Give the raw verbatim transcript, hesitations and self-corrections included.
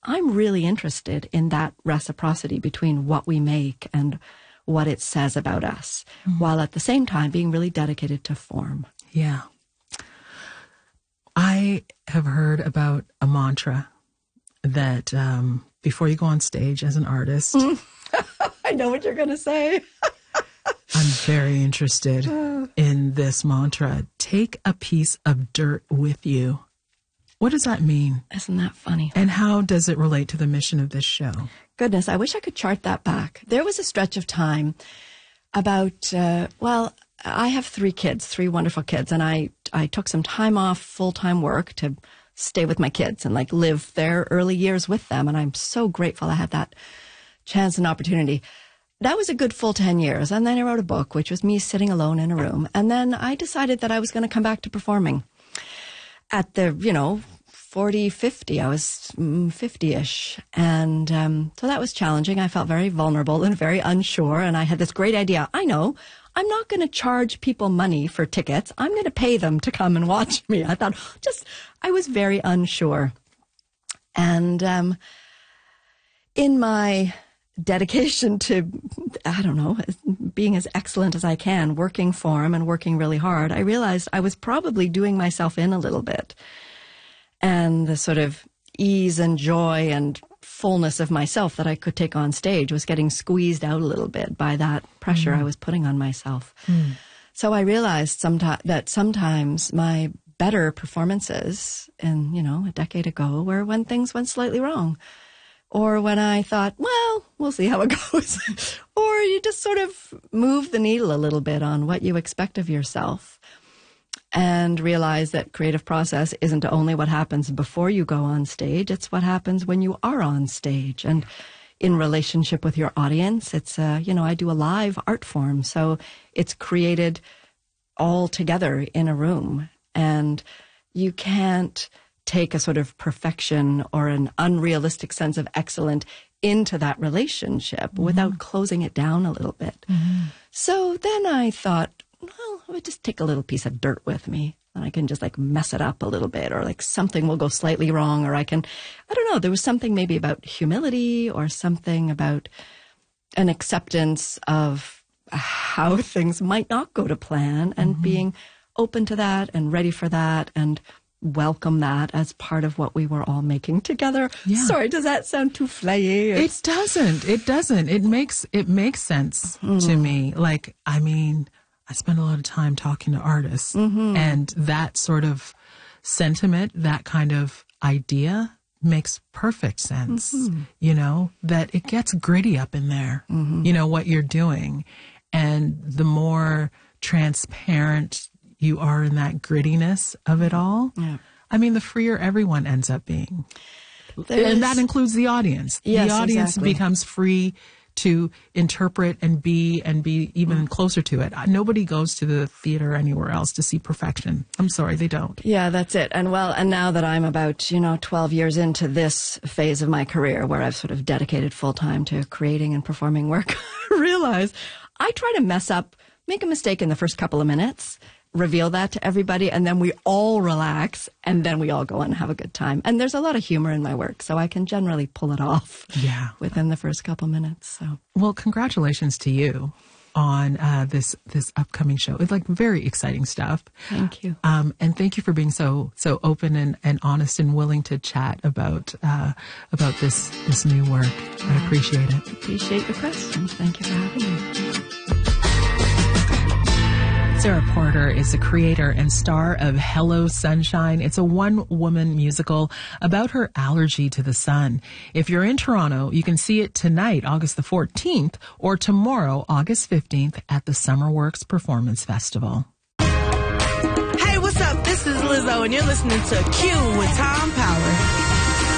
I'm really interested in that reciprocity between what we make and what it says about us, mm-hmm. while at the same time being really dedicated to form. Yeah. I have heard about a mantra that um, before you go on stage as an artist. I know what you're going to say. I'm very interested in this mantra. Take a piece of dirt with you. What does that mean? Isn't that funny? And how does it relate to the mission of this show? Goodness, I wish I could chart that back. There was a stretch of time about, uh, well, I have three kids, three wonderful kids, and I, I took some time off full-time work to stay with my kids and like live their early years with them. And I'm so grateful I had that chance and opportunity. That was a good full ten years. And then I wrote a book, which was me sitting alone in a room. And then I decided that I was going to come back to performing. At the, you know, forty, fifty, I was fifty-ish. And um, so that was challenging. I felt very vulnerable and very unsure. And I had this great idea. I know, I'm not going to charge people money for tickets. I'm going to pay them to come and watch me. I thought, just, I was very unsure. And um, in my dedication to, I don't know, being as excellent as I can, working for him and working really hard, I realized I was probably doing myself in a little bit. And the sort of ease and joy and fullness of myself that I could take on stage was getting squeezed out a little bit by that pressure mm. I was putting on myself. Mm. So I realized someti- that sometimes my better performances, in, you know, a decade ago, were when things went slightly wrong. Or when I thought, well, we'll see how it goes. Or you just sort of move the needle a little bit on what you expect of yourself and realize that creative process isn't only what happens before you go on stage. It's what happens when you are on stage and in relationship with your audience. It's, uh, you know, I do a live art form, so it's created all together in a room. And you can't take a sort of perfection or an unrealistic sense of excellence into that relationship mm-hmm. without closing it down a little bit. Mm-hmm. So then I thought, well, I would just take a little piece of dirt with me and I can just like mess it up a little bit, or like something will go slightly wrong, or I can, I don't know, there was something maybe about humility or something about an acceptance of how things might not go to plan and mm-hmm. being open to that and ready for that and welcome that as part of what we were all making together. Yeah. Sorry, does that sound too flayy? It's... It doesn't. It doesn't. It makes it makes sense mm. to me. Like, I mean, I spend a lot of time talking to artists, mm-hmm. and that sort of sentiment, that kind of idea makes perfect sense. Mm-hmm. You know, that it gets gritty up in there, mm-hmm. you know, what you're doing. And the more transparent you are in that grittiness of it all, yeah. I mean, the freer everyone ends up being. There's, and that includes the audience. Yes, the audience exactly. becomes free to interpret and be and be even mm. closer to it. Nobody goes to the theater or anywhere else to see perfection. I'm sorry, they don't. Yeah, that's it. And well, and now that I'm about, you know, twelve years into this phase of my career where I've sort of dedicated full time to creating and performing work, I realize I try to mess up, make a mistake in the first couple of minutes, reveal that to everybody, and then we all relax, and then we all go and have a good time. And there's a lot of humor in my work, so I can generally pull it off yeah. within the first couple minutes. So, well, congratulations to you on uh, this this upcoming show. It's like very exciting stuff. Thank you. Um, and thank you for being so so open and, and honest and willing to chat about uh, about this this new work. I appreciate it. Appreciate the questions. Thank you for having me. Sarah Porter is the creator and star of Hello Sunshine. It's a one-woman musical about her allergy to the sun. If you're in Toronto, you can see it tonight, August the fourteenth, or tomorrow, August fifteenth, at the Summerworks Performance Festival. Hey, what's up? This is Lizzo, and you're listening to Q with Tom Power.